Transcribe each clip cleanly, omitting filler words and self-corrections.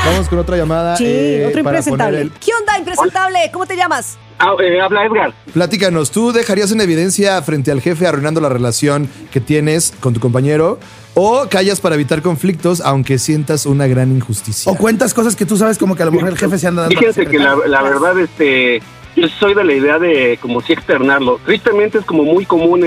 Vamos con otra llamada. Sí, otro para impresentable. poner ¿Qué onda, impresentable? ¿Cómo te llamas? Habla Edgar. Platícanos, ¿tú dejarías en evidencia frente al jefe arruinando la relación que tienes con tu compañero o callas para evitar conflictos aunque sientas una gran injusticia? O cuentas cosas que tú sabes como que a lo mejor el jefe se anda dando. Fíjense que la verdad, yo soy de la idea de como si externarlo. Tristemente es como muy común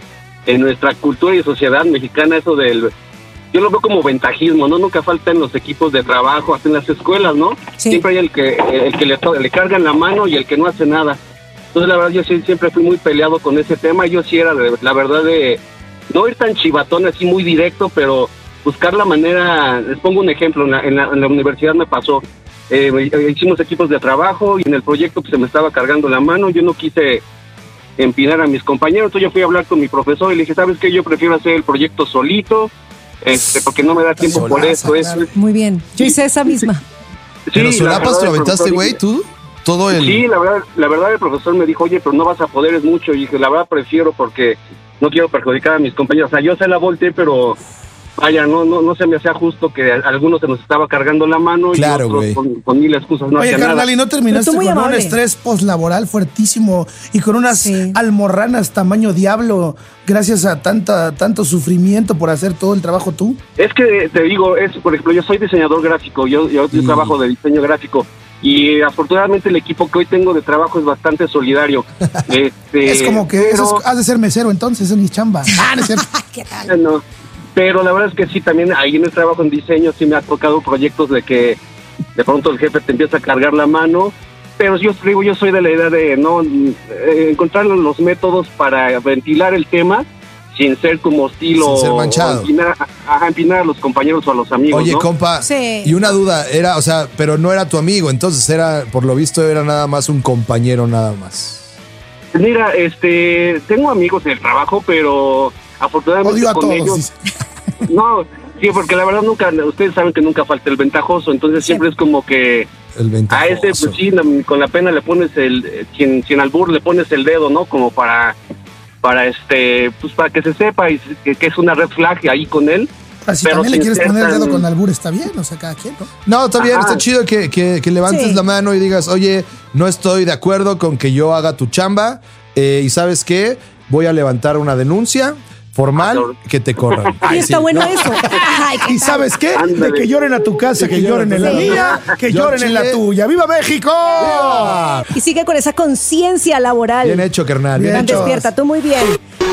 en nuestra cultura y sociedad mexicana eso del... Yo lo veo como ventajismo, ¿no? Nunca falta en los equipos de trabajo, hasta en las escuelas, ¿no? Sí. Siempre hay el que le cargan la mano y el que no hace nada. Entonces, la verdad, yo siempre fui muy peleado con ese tema. Yo sí era, la verdad, de no ir tan chivatón, así muy directo, pero buscar la manera... Les pongo un ejemplo, en la universidad me pasó. Hicimos equipos de trabajo y en el proyecto pues, se me estaba cargando la mano. Yo no quise empinar a mis compañeros, entonces yo fui a hablar con mi profesor y le dije, ¿sabes qué? Yo prefiero hacer el proyecto solito. Porque no me da tiempo Solaza, por eso. claro. Muy bien. Yo hice esa misma. ¿Pero Sí, solapas te lo el aventaste, profesor güey, dice- tú? Todo el... Sí, la verdad el profesor me dijo, oye, pero no vas a poder, es mucho. Y dije, la verdad prefiero porque no quiero perjudicar a mis compañeros. O sea, yo se la volteé, pero vaya, no se me hacía justo que a algunos se nos estaba cargando la mano Claro, y otros güey. con mil excusas no Oye, hacían carnal, nada. ¿y no terminaste Pero tú muy con un amable. estrés postlaboral fuertísimo y con unas Sí. almorranas tamaño diablo gracias a tanto sufrimiento por hacer todo el trabajo tú? Es que te digo, por ejemplo, yo soy diseñador gráfico, yo trabajo de diseño gráfico y afortunadamente el equipo que hoy tengo de trabajo es bastante solidario. Es como que pero- has de ser mesero entonces en mi chamba. No es cierto. ¿Qué tal? No, pero la verdad es que sí, también ahí en el trabajo en diseño sí me ha tocado proyectos de que de pronto el jefe te empieza a cargar la mano, pero yo soy de la idea de no encontrar los métodos para ventilar el tema sin ser como hostil Sin ser o manchado. empinar a los compañeros o a los amigos. Oye, ¿no? compa, Sí. y una duda, era, o sea, pero no era tu amigo, entonces era, por lo visto, era nada más un compañero nada más. Mira, tengo amigos en el trabajo, pero afortunadamente Odio a con todos. ellos dice. no, sí, porque la verdad ustedes saben que nunca falta el ventajoso, entonces siempre es como que El a ventajoso. ese, pues sí, con la pena le pones sin albur le pones el dedo, ¿no? Como para pues para que se sepa y que es una red flag ahí con él. Si Pero también le sin quieres ser poner el dedo tan- con albur, está bien, o sea, cada quien, ¿no? No, está bien, Ajá. está chido que levantes Sí. la mano y digas, oye, no estoy de acuerdo con que yo haga tu chamba y ¿sabes qué? Voy a levantar una denuncia formal que te corran. Ay, está bueno eso. Ay, ¿qué ¿Y tal? sabes qué? Ándale. De que lloren a tu casa, que lloren en la Sí. mía, que Yo lloren en la Chile. tuya. ¡Viva México! ¡Viva! Y sigue con esa conciencia laboral. Bien hecho, carnal. Bien Bien Tan hecho. hecho. despierta, tú muy bien.